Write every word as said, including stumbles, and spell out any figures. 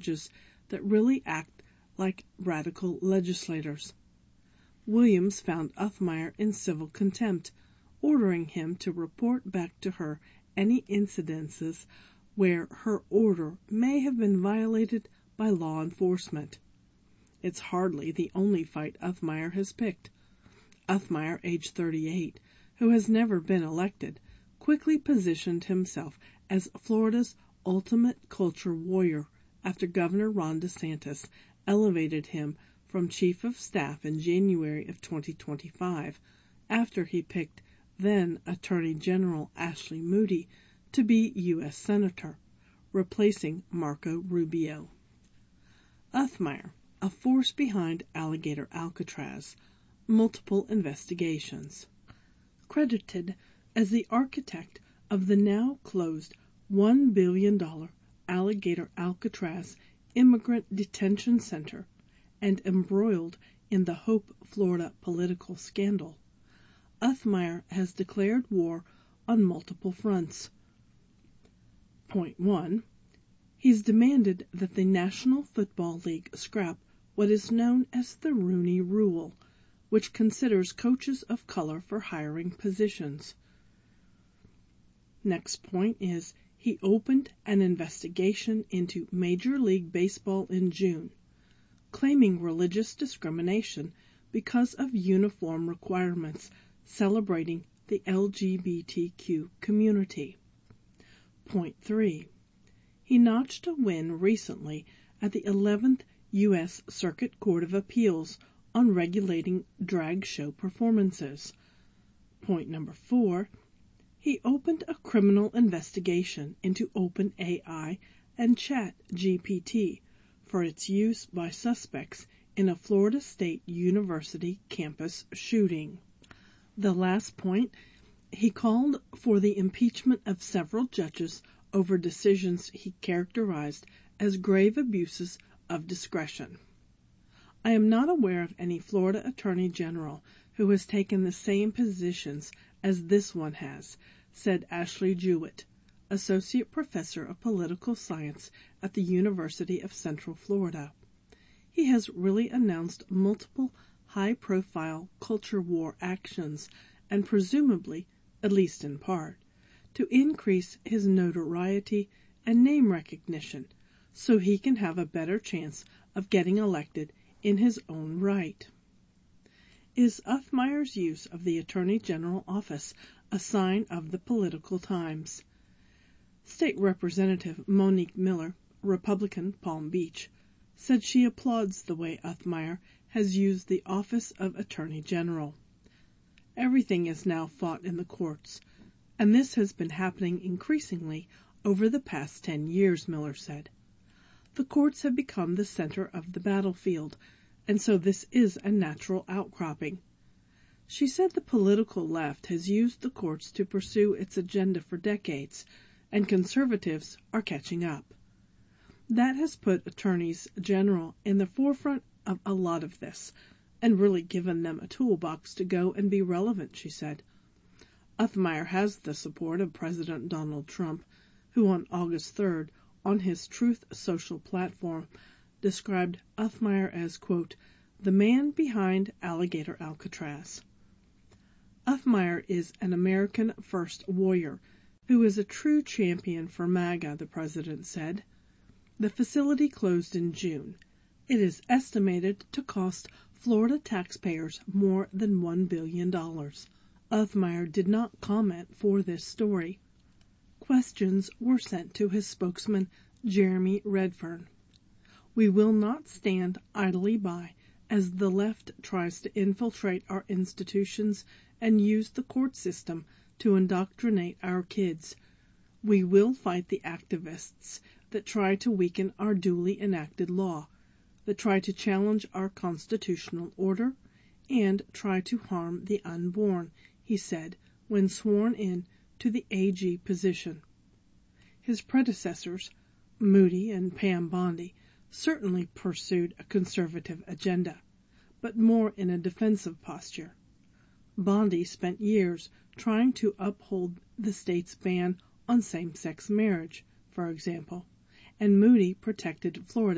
judges that really act like radical legislators. Williams found Uthmeier in civil contempt, ordering him to report back to her any incidences where her order may have been violated by law enforcement. It's hardly the only fight Uthmeier has picked. Uthmeier, age thirty-eight, who has never been elected, quickly positioned himself as Florida's ultimate culture warrior after Governor Ron DeSantis elevated him from Chief of Staff in January of twenty twenty-five, after he picked then Attorney General Ashley Moody to be U S Senator, replacing Marco Rubio. Uthmeier, a force behind Alligator Alcatraz, multiple investigations. Credited as the architect of the now closed one billion dollars Alligator Alcatraz Immigrant Detention Center and embroiled in the Hope, Florida political scandal, Uthmeier has declared war on multiple fronts. Point one. He's demanded that the National Football League scrap what is known as the Rooney Rule, which considers coaches of color for hiring positions. Next point is he opened an investigation into Major League Baseball in June, claiming religious discrimination because of uniform requirements celebrating the L G B T Q community. Point three. He notched a win recently at the eleventh U S Circuit Court of Appeals on regulating drag show performances. Point number four. He opened a criminal investigation into OpenAI and ChatGPT for its use by suspects in a Florida State University campus shooting. The last point, he called for the impeachment of several judges over decisions he characterized as grave abuses of discretion. I am not aware of any Florida Attorney General who has taken the same positions as this one has, said Ashley Jewett, Associate Professor of Political Science at the University of Central Florida. He has really announced multiple high-profile culture war actions and presumably, at least in part, to increase his notoriety and name recognition so he can have a better chance of getting elected in his own right. Is Uthmeier's use of the Attorney General office a sign of the political times? State Representative Monique Miller, Republican, Palm Beach, said she applauds the way Uthmeier has used the office of Attorney General. Everything is now fought in the courts, and this has been happening increasingly over the past ten years, Miller said. The courts have become the center of the battlefield, and so this is a natural outcropping. She said the political left has used the courts to pursue its agenda for decades, and conservatives are catching up. That has put attorneys general in the forefront of a lot of this, and really given them a toolbox to go and be relevant, she said. Uthmeier has the support of President Donald Trump, who on August third, on his Truth Social platform, described Uthmeier as, quote, the man behind Alligator Alcatraz. Uthmeier is an American First warrior who is a true champion for MAGA, the president said. The facility closed in June. It is estimated to cost Florida taxpayers more than one billion dollars. Uthmeier did not comment for this story. Questions were sent to his spokesman, Jeremy Redfern. We will not stand idly by as the left tries to infiltrate our institutions and use the court system to indoctrinate our kids. We will fight the activists that try to weaken our duly enacted law, that try to challenge our constitutional order, and try to harm the unborn, he said when sworn in to the A G position. His predecessors, Moody and Pam Bondi, certainly pursued a conservative agenda, but more in a defensive posture. Bondi spent years trying to uphold the state's ban on same-sex marriage, for example, and Moody protected Florida